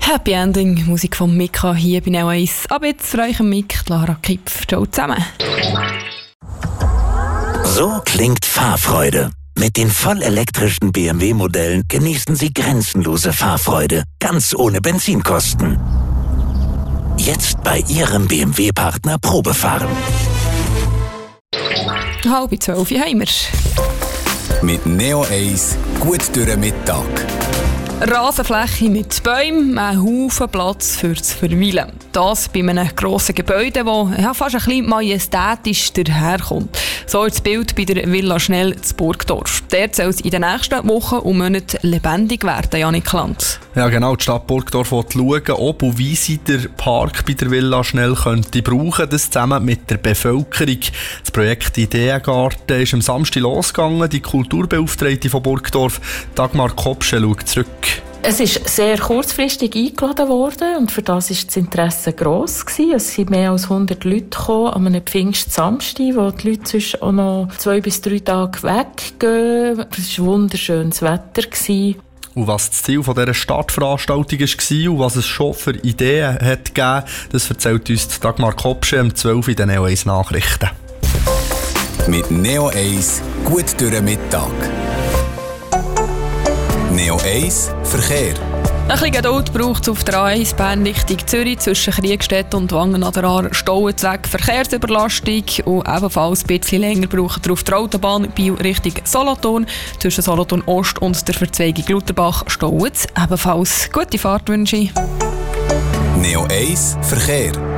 Happy Ending, Musik von Mika hier bei Neo 1. Ab jetzt für euch Mick, Lara Kipf. Ciao zusammen. So klingt Fahrfreude. Mit den vollelektrischen BMW-Modellen genießen Sie grenzenlose Fahrfreude, ganz ohne Benzinkosten. Jetzt bei Ihrem BMW-Partner Probefahren. 11:30 haben wir. Mit Neo 1 gut durch den Mittag. Rasenfläche mit Bäumen, ein Haufen Platz fürs Verweilen. Das bei einem grossen Gebäude, das fast ein bisschen majestätisch daherkommt. So ist das Bild bei der Villa Schnell in Burgdorf. Dort soll es in den nächsten Wochen und Monaten lebendig werden, Janik Land. Ja genau, die Stadt Burgdorf will schauen, ob und wie sie den Park bei der Villa Schnell könnte brauchen, das zusammen mit der Bevölkerung. Das Projekt Ideengarten ist am Samstag losgegangen. Die Kulturbeauftragte von Burgdorf, Dagmar Kopsche, schaut zurück. Es ist sehr kurzfristig eingeladen worden und für das war das Interesse gross gewesen. Es sind mehr als 100 Leute gekommen an einem Pfingstsamstag, wo die Leute sonst auch noch 2 bis 3 Tage weggehen. Es war wunderschönes Wetter gewesen. Und was das Ziel dieser Startveranstaltung war und was es schon für Ideen hat gegeben, das erzählt uns Dagmar Kopsche um 12 in den Neo 1 Nachrichten. Mit Neo 1 gut durch den Mittag. Neo 1 Verkehr. Ein bisschen Geduld braucht es auf der A1 Bern Richtung Zürich zwischen Kriegstedt und Wangen an der Aar Stauenzweck Verkehrsüberlastung und ebenfalls ein bisschen länger braucht ihr auf der Autobahn Biel Richtung Solothurn zwischen Solothurn Ost und der Verzweigung Lutherbach Stauenz ebenfalls. Gute Fahrt wünsche ich. Neo 1 Verkehr.